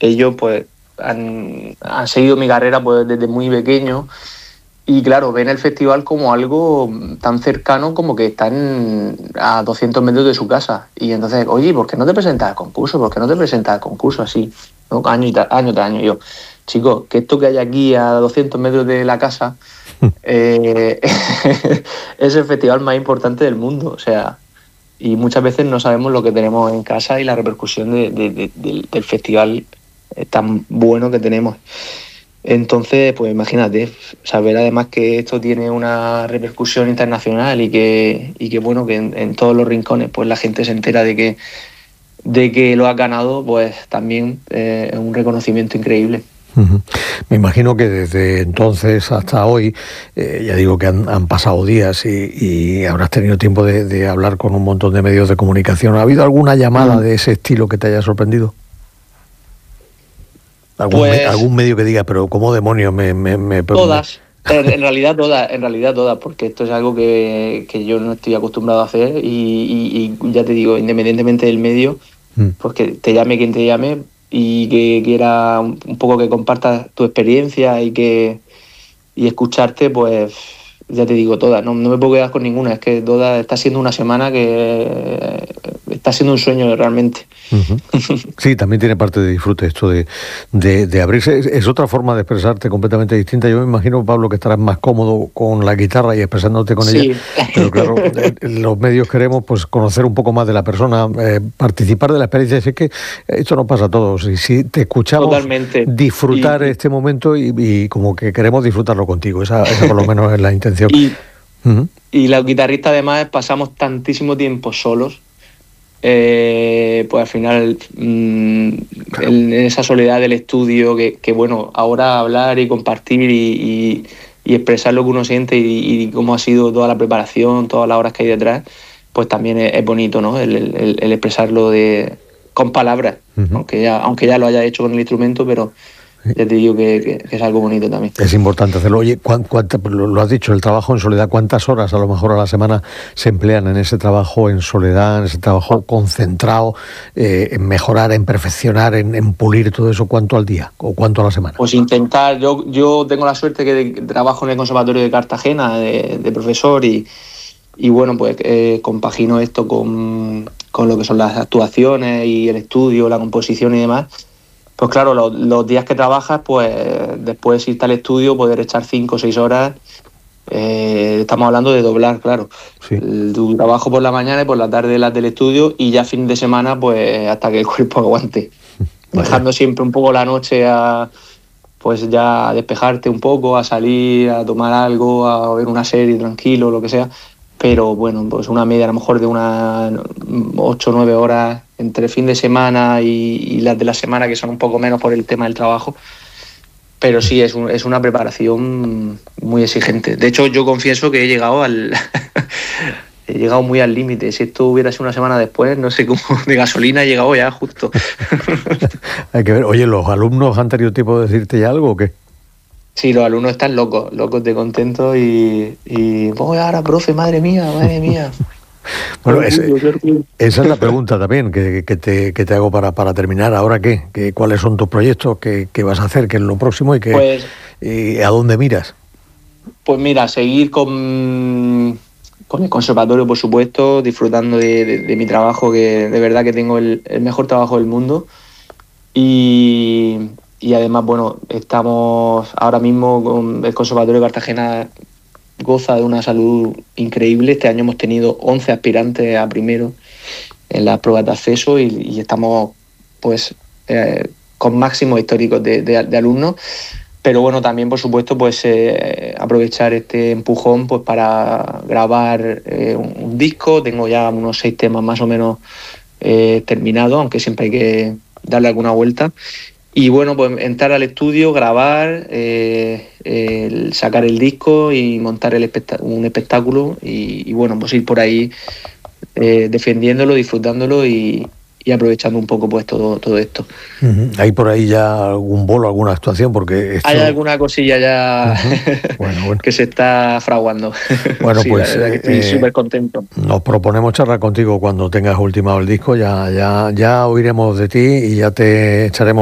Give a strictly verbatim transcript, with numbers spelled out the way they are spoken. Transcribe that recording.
ellos pues han, han seguido mi carrera pues desde muy pequeño y claro, ven el festival como algo tan cercano como que están a doscientos metros de su casa. Y entonces, oye, ¿por qué no te presentas al concurso? ¿Por qué no te presentas al concurso así? ¿No? Año, y ta- año tras año. Y yo, chicos, que esto que hay aquí a doscientos metros de la casa eh, es el festival más importante del mundo. O sea, y muchas veces no sabemos lo que tenemos en casa y la repercusión de- de- de- del, del festival eh, tan bueno que tenemos. Entonces, pues imagínate, saber además que esto tiene una repercusión internacional y que, y que bueno, que en, en todos los rincones pues la gente se entera de que, de que lo has ganado, pues también eh, es un reconocimiento increíble. Uh-huh. Me imagino que desde entonces hasta hoy, eh, ya digo que han, han pasado días y, y habrás tenido tiempo de, de hablar con un montón de medios de comunicación. ¿Ha habido alguna llamada Mm. de ese estilo que te haya sorprendido? ¿Algún, Pues me, algún medio que diga, pero ¿cómo demonios me...? me, me, todas, en, en realidad todas, en realidad todas, porque esto es algo que, que yo no estoy acostumbrado a hacer y, y, y ya te digo, independientemente del medio, Mm. pues que te llame quien te llame y que quiera un, un poco que compartas tu experiencia y que y escucharte, pues ya te digo todas, no, no me puedo quedar con ninguna, es que toda está siendo una semana que está siendo un sueño realmente. Uh-huh. Sí, también tiene parte de disfrute esto de, de, de abrirse. Es, es otra forma de expresarte completamente distinta. Yo me imagino, Pablo, que estarás más cómodo con la guitarra y expresándote con Sí. ella. Pero claro, eh, los medios queremos pues conocer un poco más de la persona, eh, participar de la experiencia. Es que esto nos pasa a todos. Y si te escuchamos Totalmente. disfrutar Y, este momento y, y como que queremos disfrutarlo contigo. Esa, esa por lo menos es la intención. y, Uh-huh. y los guitarristas además pasamos tantísimo tiempo solos. Eh, pues al final mmm, Claro. en esa soledad del estudio que, que bueno, ahora hablar y compartir y, y, y expresar lo que uno siente y, y cómo ha sido toda la preparación, todas las horas que hay detrás, pues también es, es bonito, ¿no? El, el, el expresarlo de, con palabras, Uh-huh. aunque ya, aunque ya lo haya hecho con el instrumento, pero ya te digo que, que, que es algo bonito también. Es importante hacerlo. Oye, ¿cuán, cuánta, lo, lo has dicho, el trabajo en soledad, ¿cuántas horas a lo mejor a la semana se emplean en ese trabajo en soledad, en ese trabajo concentrado, eh, en mejorar, en perfeccionar, en, en pulir todo eso? ¿Cuánto al día o cuánto a la semana? Pues intentar, yo, yo tengo la suerte que de, trabajo en el Conservatorio de Cartagena de, de profesor y, y bueno, pues eh, compagino esto con, con lo que son las actuaciones y el estudio, la composición y demás. Pues claro, los, los días que trabajas, pues después irte al estudio, poder echar cinco o seis horas, eh, estamos hablando de doblar, claro. Sí. El, tu trabajo por la mañana y por la tarde las del estudio y ya fin de semana, pues hasta que el cuerpo aguante. Vaya. Dejando siempre un poco la noche a, pues ya a despejarte un poco, a salir, a tomar algo, a ver una serie tranquilo, lo que sea. Pero bueno, pues una media a lo mejor de unas ocho o nueve horas entre fin de semana y, y las de la semana, que son un poco menos por el tema del trabajo. Pero sí, es, un, es una preparación muy exigente. De hecho, yo confieso que he llegado al... he llegado muy al límite. Si esto hubiera sido una semana después, no sé cómo, de gasolina he llegado ya justo. Hay que ver. Oye, ¿los alumnos han tenido tiempo de decirte ya algo o qué? Sí, los alumnos están locos, locos de contentos y, y pues ahora, profe, madre mía, madre mía. Bueno, es, esa es la pregunta también que, que, te, que te hago para, para terminar. ¿Ahora qué? ¿Qué ¿Cuáles son tus proyectos? ¿Qué, qué vas a hacer? ¿Qué es lo próximo? ¿Y qué, Pues, y a dónde miras? pues mira, seguir con, con el conservatorio, por supuesto, disfrutando de, de, de mi trabajo, que de verdad que tengo el, el mejor trabajo del mundo. Y, y además, bueno, estamos ahora mismo con el Conservatorio de Cartagena, goza de una salud increíble. Este año hemos tenido once aspirantes a primero en las pruebas de acceso y, y estamos pues eh, con máximos históricos de, de, de alumnos. Pero bueno, también por supuesto pues eh, aprovechar este empujón pues para grabar eh, un, un disco. Tengo ya unos seis temas más o menos eh, terminados, aunque siempre hay que darle alguna vuelta. Y bueno, pues entrar al estudio, grabar, eh, el sacar el disco y montar el espect- un espectáculo y, y bueno, pues ir por ahí eh, defendiéndolo, disfrutándolo y, y aprovechando un poco pues todo, todo esto. Uh-huh. ¿Hay por ahí ya algún bolo, alguna actuación? Porque esto... Hay alguna cosilla ya uh-huh. bueno, bueno. que se está fraguando. Bueno, sí, pues la verdad que estoy eh, súper contento. Nos proponemos charlar contigo cuando tengas ultimado el disco, ya, ya, ya oiremos de ti y ya te echaremos